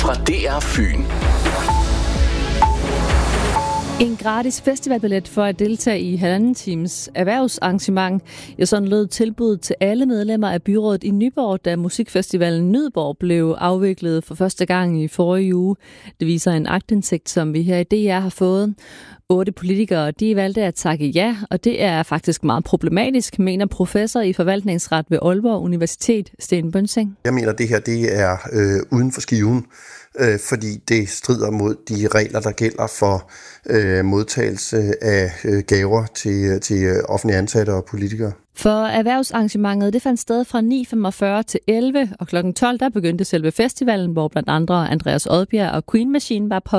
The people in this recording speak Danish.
fra DR Fyn. En gratis festivalbillet for at deltage i 1,5 times erhvervsarrangement. Ja, sådan lød tilbuddet til alle medlemmer af byrådet i Nyborg, da musikfestivalen Nødborg blev afviklet for første gang i forrige uge. Det viser en aktindsigt, som vi her i DR har fået. 8 politikere, de valgte at takke ja, og det er faktisk meget problematisk, mener professor i forvaltningsret ved Aalborg Universitet, Sten Bønsing. Jeg mener, det her det er uden for skiven, fordi det strider mod de regler, der gælder for modtagelse af gaver til offentlige ansatte og politikere. For erhvervsarrangementet det fandt sted fra 9.45 til 11, og kl. 12 der begyndte selve festivalen, hvor blandt andre Andreas Odbjerg og Queen Machine var på